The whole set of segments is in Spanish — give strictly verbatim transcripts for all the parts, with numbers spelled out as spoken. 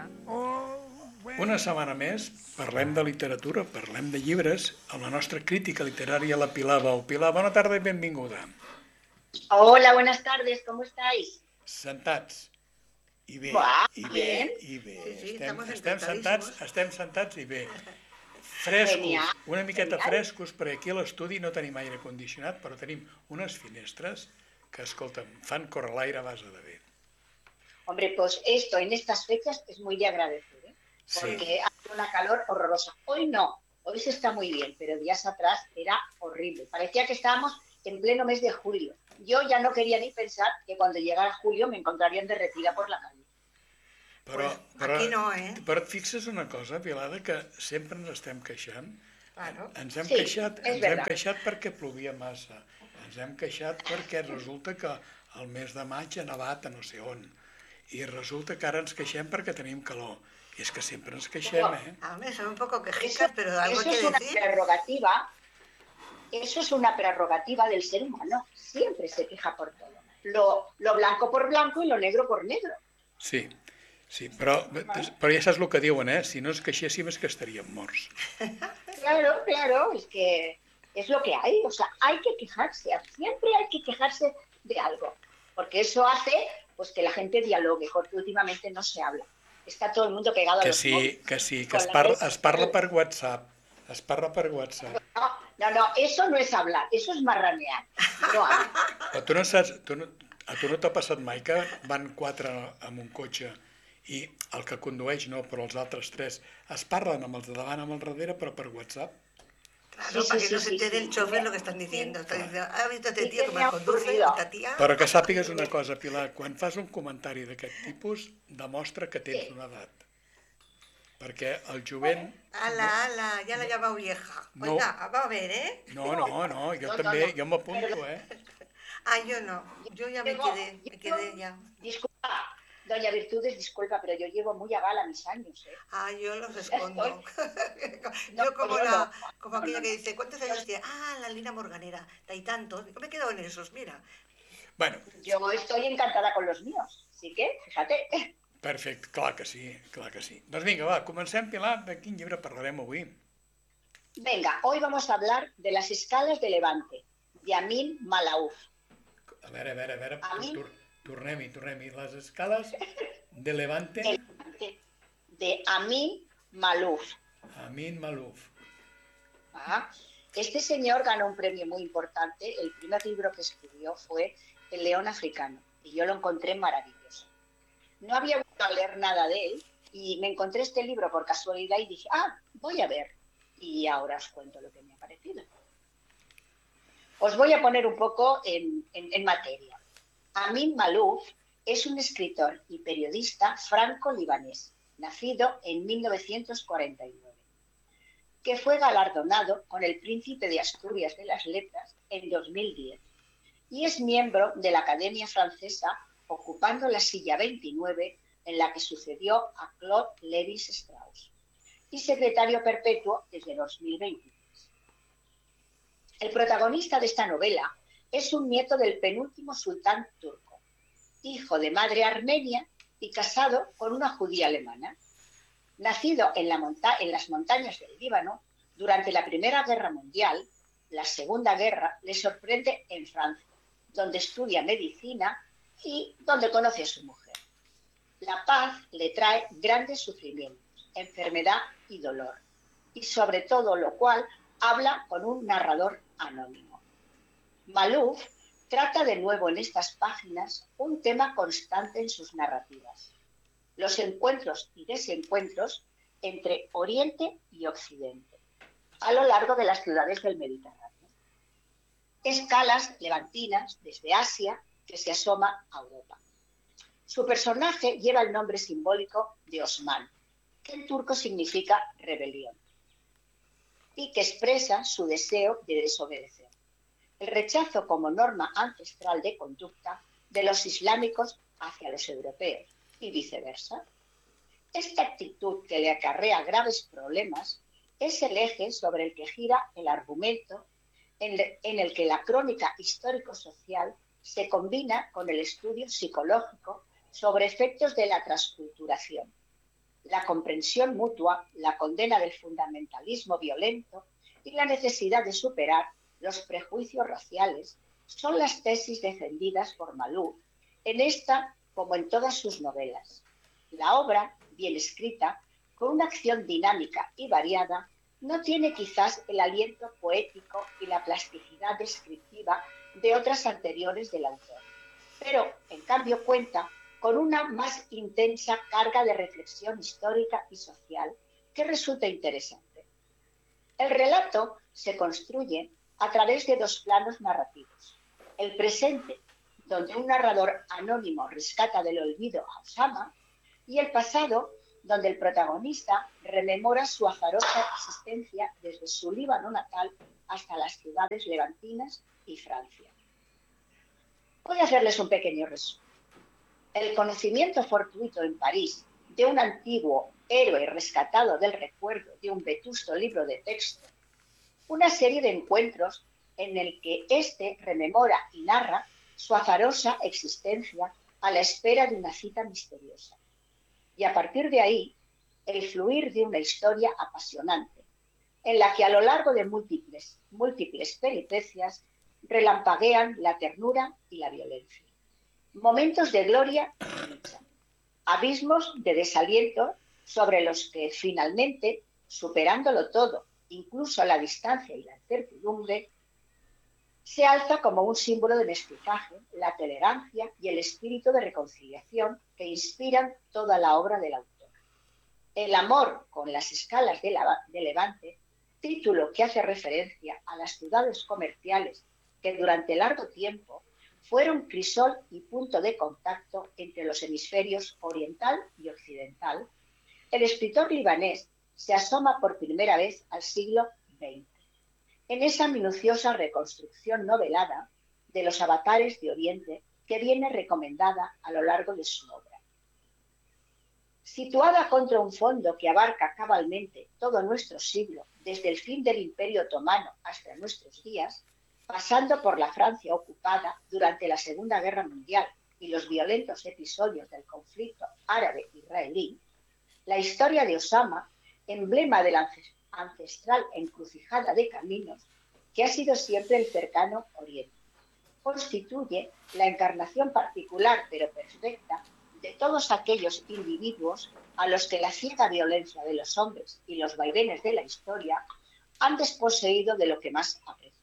Una setmana més parlem de literatura, parlem de llibres, amb la nostra crítica literària, la Pilar Bou. Pilar, bona tarda i benvinguda. Hola, buenas tardes, ¿cómo estáis? Sentats. I bé, Buah, i bé, bien. i bé. Sí, sí, estem, estamos estem sentats, encantadísimos. estem sentats i bé. Frescos, Genial, una miqueta genial. frescos, perquè aquí a l'estudi no tenim aire condicionat, però tenim unes finestres que, escolta'm, fan córrer l'aire a base de bé. Hombre, pues esto en estas fechas es muy de agradecer, ¿eh? Sí, Porque hace una calor horrorosa. Hoy no, hoy se está muy bien, pero días atrás era horrible. Parecía que estábamos en pleno mes de julio. Yo ya no quería ni pensar que cuando llegara julio me encontrarían derretida por la calle. però, Pues però, aquí no, eh? però et fixes una cosa, Pilar, que sempre ens estem queixant. Claro. Ens hem Sí, queixat, és ens hem verdad. queixat perquè plovia massa. Ens hem queixat perquè resulta que el mes de maig ha nevat a no sé on. I resulta que ara ens queixem perquè tenim calor. I és que sempre ens queixem, eh? Hombre, son un poco Eso, quejicas, pero algo eso hay es que una decir. prerrogativa, eso es una prerrogativa del ser humano. Siempre se queja por todo. Lo, lo blanco por blanco y lo negro por negro. Sí, sí, però, però ja saps el que diuen, eh? Si no ens queixéssim és que estaríem morts. Claro, claro, es que es lo que hay, o sea, hay que quejarse, siempre hay que quejarse de algo, porque eso hace pues que la gente dialogue, porque últimamente no se habla. Está todo el mundo pegado a Que los sí, móviles. que sí, que Con es las parla, redes es parla sociales. per WhatsApp. Es parla per WhatsApp. No, no, no, eso no es hablar, eso es marranear. No habla. Però tu no saps, tu no, a tu no t'ha passat mai que van quatre amb un cotxe i el que condueix no, però els altres tres es parlen amb els de davant, amb el darrere, però per WhatsApp? Claro, Sí, para sí, que no sí, se sí, entere sí. el chofer lo que están diciendo. Sí, Está Clar. diciendo, ¿ha visto este sí tío que que me mal ha conduce? ocurrido. Esta tía. Però que sàpigues una cosa, Pilar, quan fas un comentari d'aquest tipus, demostra que tens Sí. una edat. Perquè el jovent... Ala, ala, ya la he llamado vieja. No. Oiga, va a ver, ¿eh? No, no, no, jo No, no, també, no. jo m'apunto, eh? Ah, yo no. Yo ya me Llevo- quedé, me llevo- quedé ya. Disculpa, doña Virtudes, disculpa, pero yo llevo muy a gala mis años, ¿eh? Ah, yo los escondo. No, Yo como yo la, no. como No, aquella no, que no. dice, ¿cuántos años tiene? Ah, la Lina Morganera, de ahí tantos. Yo me he quedado en esos, mira. Bueno, Yo estoy encantada con los míos, así que, fíjate. perfecte, clar que sí, clar que sí. Doncs vinga, va, comencem, Pilar, de quin llibre parlarem avui? Venga, hoy vamos a hablar de las escalas de Levante, de Amin Malaouf. A veure, a veure, a veure, A mi- tor tornem-hi, tornem-hi. Les escales de Levante, De, de- de Amin Malouf. Amin Malouf. Ah, Este señor ganó un premio muy importante. El primer libro que escribió fue El león africano y yo lo encontré maravilloso. No había vuelto a leer nada de él y me encontré este libro por casualidad y dije, ah, voy a ver. Y ahora os cuento lo que me ha parecido. Os voy a poner un poco en, en- en materia. Amin Malouf es un escritor y periodista franco-libanés, nacido en mil novecientos cuarenta y nueve, que fue galardonado con el Príncipe de Asturias de las Letras en dos mil diez y es miembro de la Academia Francesa, ocupando la silla veintinueve en la que sucedió a Claude Lévi-Strauss, y secretario perpetuo desde dos mil veintitrés. El protagonista de esta novela es un nieto del penúltimo sultán turco, hijo de madre armenia y casado con una judía alemana. Nacido en, la monta en las montañas del Líbano, durante la Primera Guerra Mundial, la Segunda Guerra le sorprende en Francia, donde estudia medicina y donde conoce a su mujer. La paz le trae grandes sufrimientos, enfermedad y dolor, y sobre todo lo cual habla con un narrador anónimo. Malouf trata de nuevo en estas páginas un tema constante en sus narrativas: los encuentros y desencuentros entre Oriente y Occidente, a lo largo de las ciudades del Mediterráneo. Escalas levantinas desde Asia que se asoma a Europa. Su personaje lleva el nombre simbólico de Osman, que en turco significa rebelión, y que expresa su deseo de desobedecer. El rechazo como norma ancestral de conducta de los islámicos hacia los europeos y viceversa. Esta actitud, que le acarrea graves problemas, es el eje sobre el que gira el argumento en el que la crónica histórico-social se combina con el estudio psicológico sobre efectos de la transculturación. la comprensión mutua, la condena del fundamentalismo violento y la necesidad de superar los prejuicios raciales son las tesis defendidas por Malouf en esta como en todas sus novelas. La obra, bien escrita, con una acción dinámica y variada, no tiene quizás el aliento poético y la plasticidad descriptiva de otras anteriores del autor, pero en cambio cuenta con una más intensa carga de reflexión histórica y social que resulta interesante. El relato se construye a través de dos planos narrativos. El presente, donde un narrador anónimo rescata del olvido a Osama, y el pasado, donde el protagonista rememora su azarosa existencia desde su Líbano natal hasta las ciudades levantinas y Francia. Voy a hacerles un pequeño resumen. El conocimiento fortuito en París de un antiguo héroe rescatado del recuerdo de un vetusto libro de texto, una serie de encuentros en el que éste rememora y narra su azarosa existencia a la espera de una cita misteriosa. Y a partir de ahí, el fluir de una historia apasionante, en la que a lo largo de múltiples, múltiples peripecias relampaguean la ternura y la violencia. Momentos de gloria y lucha, abismos de desaliento sobre los que finalmente, superándolo todo, incluso la distancia y la incertidumbre, se alza como un símbolo de mestizaje, la tolerancia y el espíritu de reconciliación que inspiran toda la obra del autor. El amor con las escalas de, la, de Levante, título que hace referencia a las ciudades comerciales que durante largo tiempo fueron crisol y punto de contacto entre los hemisferios oriental y occidental, el escritor libanés se asoma por primera vez al siglo veinte. En esa minuciosa reconstrucción novelada de los avatares de Oriente que viene recomendada a lo largo de su obra. Situada contra un fondo que abarca cabalmente todo nuestro siglo, desde el fin del Imperio Otomano hasta nuestros días, pasando por la Francia ocupada durante la Segunda Guerra Mundial y los violentos episodios del conflicto árabe-israelí, la historia de Osama, emblema de la ancestral encrucijada de caminos que ha sido siempre el cercano Oriente, constituye la encarnación particular pero perfecta de todos aquellos individuos a los que la ciega violencia de los hombres y los vaivenes de la historia han desposeído de lo que más aprecian.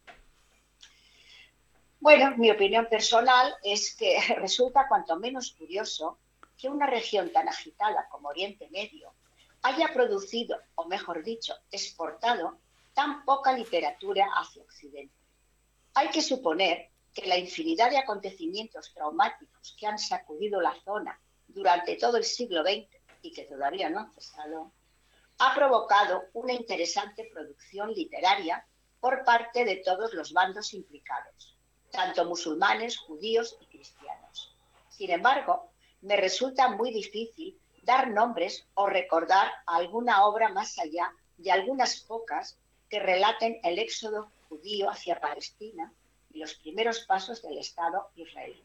Bueno, mi opinión personal es que resulta cuanto menos curioso que una región tan agitada como Oriente Medio haya producido, o mejor dicho, exportado tan poca literatura hacia Occidente. Hay que suponer que la infinidad de acontecimientos traumáticos que han sacudido la zona durante todo el siglo veinte y que todavía no han cesado, ha provocado una interesante producción literaria por parte de todos los bandos implicados, tanto musulmanes, judíos y cristianos. Sin embargo, me resulta muy difícil dar nombres o recordar alguna obra más allá de algunas pocas que relaten el éxodo judío hacia Palestina y los primeros pasos del Estado israelita.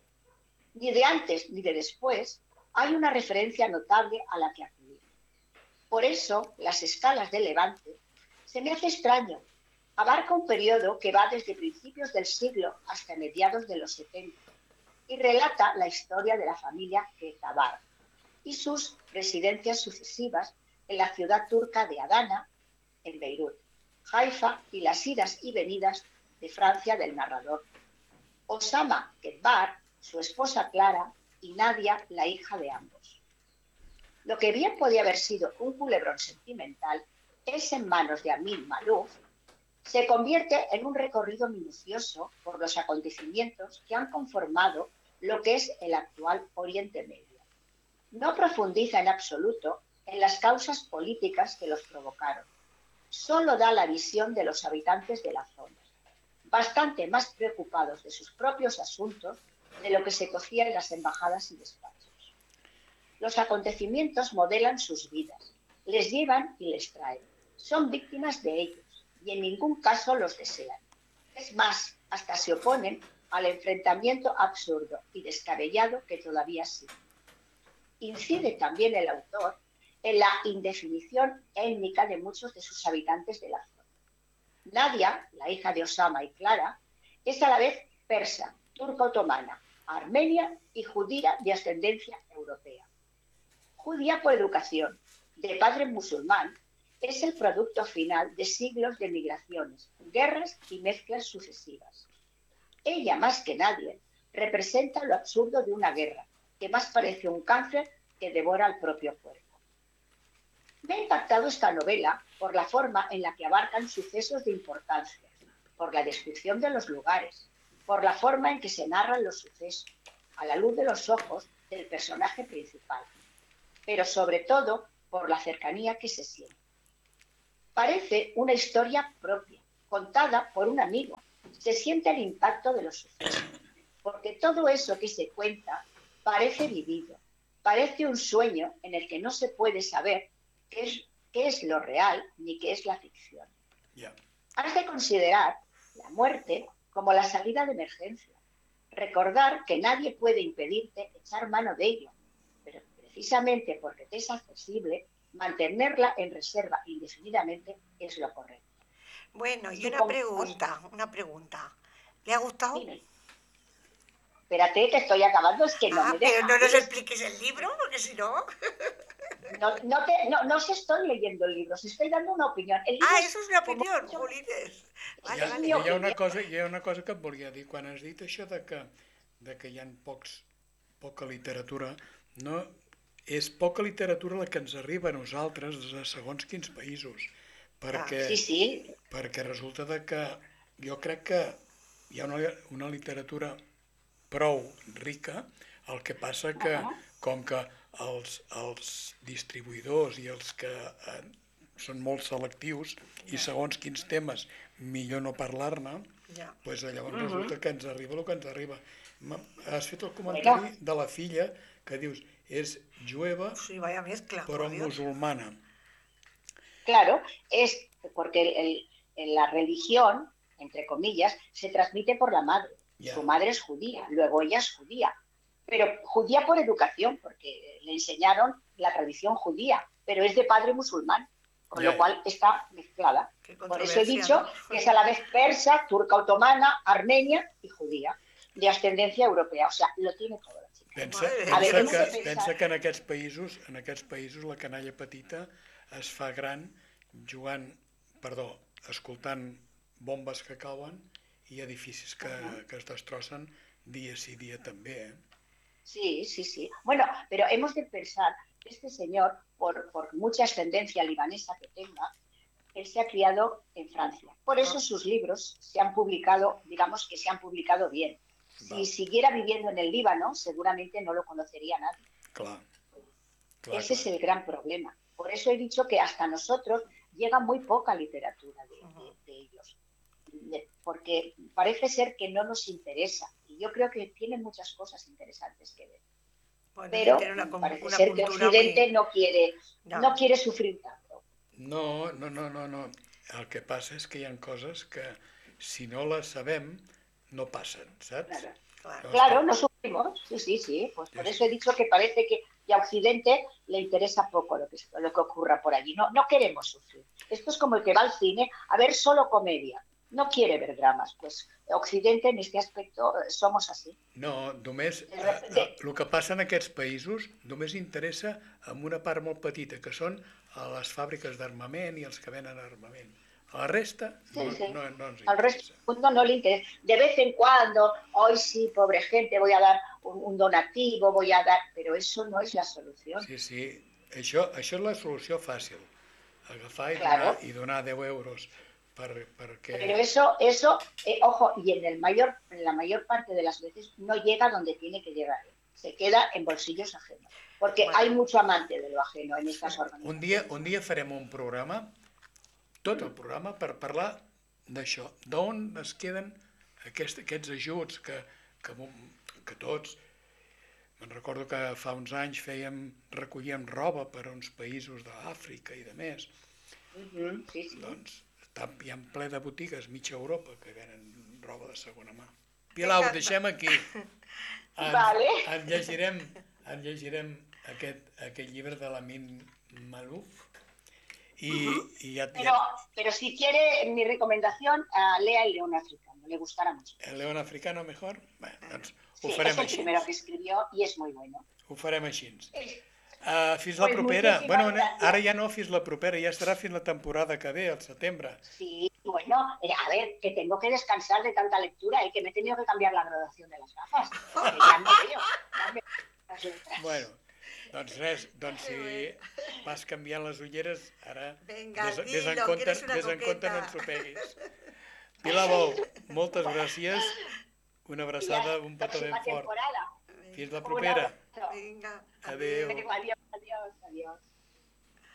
Ni de antes ni de después hay una referencia notable a la que acudir. Por eso, las escalas de Levante se me hace extraño. Abarca un periodo que va desde principios del siglo hasta mediados de los setenta y relata la historia de la familia Quetabar y sus residencias sucesivas en la ciudad turca de Adana, en Beirut, Haifa y las idas y venidas de Francia del narrador. Osama Quetabar, su esposa Clara, y Nadia, la hija de ambos. Lo que bien podía haber sido un culebrón sentimental es, en manos de Amin Malouf, se convierte en un recorrido minucioso por los acontecimientos que han conformado lo que es el actual Oriente Medio. No profundiza en absoluto en las causas políticas que los provocaron. Solo da la visión de los habitantes de la zona, bastante más preocupados de sus propios asuntos de lo que se cocía en las embajadas y despachos. Los acontecimientos modelan sus vidas, les llevan y les traen. Son víctimas de ellos y en ningún caso los desean. Es más, hasta se oponen al enfrentamiento absurdo y descabellado que todavía sigue. Incide también el autor en la indefinición étnica de muchos de sus habitantes de la zona. Nadia, la hija de Osama y Clara, es a la vez persa, turca otomana, armenia y judía de ascendencia europea. Judía por educación, de padre musulmán, es el producto final de siglos de migraciones, guerras y mezclas sucesivas. Ella, más que nadie, representa lo absurdo de una guerra, que más parece un cáncer que devora el propio cuerpo. Me ha impactado esta novela por la forma en la que abarcan sucesos de importancia, por la descripción de los lugares, por la forma en que se narran los sucesos, a la luz de los ojos del personaje principal, pero sobre todo por la cercanía que se siente. Parece una historia propia, contada por un amigo. Se siente el impacto de los sucesos, porque todo eso que se cuenta parece vivido, parece un sueño en el que no se puede saber qué es, qué es lo real ni qué es la ficción. Yeah. Has de considerar la muerte como la salida de emergencia, recordar que nadie puede impedirte echar mano de ello, pero precisamente porque te es accesible, mantenerla en reserva indefinidamente es lo correcto. Bueno, y una Supongamos- pregunta, una pregunta. ¿Le ha gustado? Dime. Espérate, que estoy acabando, es que no Ah, me pero deja. no nos Es- expliques el libro, porque si no... No, no, te, no, no os estoy leyendo el libro, os estoy dando una opinión. El libro Ah, es eso és una como opinió, mucho- Jolines. Hi Vale, ha, És vale. mi hi, ha una opinió. cosa, hi ha una cosa que et volia dir. Quan has dit això de que, de que hi ha pocs, poca literatura, no, és poca literatura la que ens arriba a nosaltres de segons quins països. Perquè, Sí, sí, perquè resulta de que jo crec que hi ha una, una literatura prou rica, el que passa que Ajá. com que els, els distribuïdors i els que eh, són molt selectius i segons quins temes millor no parlar-ne, Ja. doncs llavors Mhm. resulta que ens arriba el que ens arriba. Ma- Has fet el comentari Bueno. de la filla que dius és jueva Sí, vaya mezcla, però por Dios. musulmana. claro, es porque el- el- el- la religión, entre comillas, se transmite por la madre. Ya. Su madre es judía, luego ella es judía, pero judía por educación, porque le enseñaron la tradición judía, pero es de padre musulmán, con Ya, lo cual está mezclada. Qué Por eso he controversia, dicho ¿no? que es a la vez persa, turca otomana, armenia y judía, de ascendencia europea. O sea, lo tiene todo la chica. Pensa, Madre pensa, mía. que, A veure, hem de pensa pensar- que en aquests països, en aquests països la canalla petita es fa gran jugant, perdó, escoltant bombes que cauen i edificis que, Ajá. que es destrossen dia sí dia també. Eh? Sí, sí, sí. Bueno, pero hemos de pensar que este señor, por, por mucha ascendencia libanesa que tenga, él se ha criado en Francia. Por eso Ah. sus libros se han publicado, digamos que se han publicado bien. Si Vale. siguiera viviendo en el Líbano, seguramente no lo conocería nadie. Clar, clar, Ese es clar. el gran problema. Por eso he dicho que hasta nosotros llega muy poca literatura de, de- de ellos. De- porque parece ser que no nos interesa. Y yo creo que tienen muchas cosas interesantes que ver. Bueno, Pero tiene una, com- parece una ser que cultura Occidente muy... no quiere, Ya. no quiere sufrir tanto. No, no, no, no, no. El que passa és que hi ha coses que si no les sabem no passen, saps? Claro. Claro. Llavors, Claro, no sufrimos, sí, sí, sí. Pues por Sí, eso he dicho que parece que a Occidente le interesa poco lo que, lo que ocurra por allí. No, no queremos sufrir. Esto es como el que va al cine a ver solo comedia. No quiere ver dramas. Pues Occidente en este aspecto eh, somos así. No, només De eh, repente- eh, el que passa en aquests països només interessa en una part molt petita, que són a les fàbriques d'armament i els que venen armament. A la resta no, Sí, sí. no, no ens Al resto interessa. del mundo no le interesa. De vez en cuando, hoy sí, pobre gente, voy a dar un, un donativo, voy a dar... Pero eso no es la solución. Sí, sí, això, això és la solució fàcil, agafar i Claro. donar, i donar deu euros per, perquè... Pero eso, eso eh, ojo, y en, el mayor, en la mayor parte de las veces no llega donde tiene que llegar. Se queda en bolsillos ajenos. Porque Bueno. hay mucho amante de lo ajeno en estas organizaciones. Un dia, un dia farem un programa, tot el programa, per parlar d'això, d'on es queden aquest, aquests ajuts que, que, que tots... Me'n recordo que fa uns anys fèiem, recollíem roba per a uns països d'Àfrica i de més. Ujú, sí, sí. Doncs està, hi ha ple de botigues, mitja Europa, que venen roba de segona mà. Pilar, ho deixem aquí. Ens, Vale. en llegirem, en llegirem aquest, aquest llibre de l'Amin Malouf i, i ja, Pero, ja, pero si quiere mi recomendación, uh, lea El León Africano, le gustará mucho. el León Africano mejor? Bé, doncs ho Sí, farem es el així. primero que escribió y es muy bueno. Ho farem així. Eh, Uh, fins la Pues propera. muchísimas Bueno, gracias. ara ja no fins la propera, ja serà fins la temporada que ve, al setembre. Sí, bueno, eh, a ver, que tengo que descansar de tanta lectura y que me he tenido que cambiar la graduación de las gafas. Que ya no veo, ya me las letras. Bueno, doncs res, doncs si vas canviant les ulleres, ara Vinga, ves, ves, en dilo, que compte, eres una ves en compte no coqueta. ensopeguis. Pilar Bou, moltes gràcies, una Y abraçada, ya, un petó ben próxima fort. temporada. Fins la Un propera. abrazo. Vinga, Adéu. Adiós, adiós, adiós.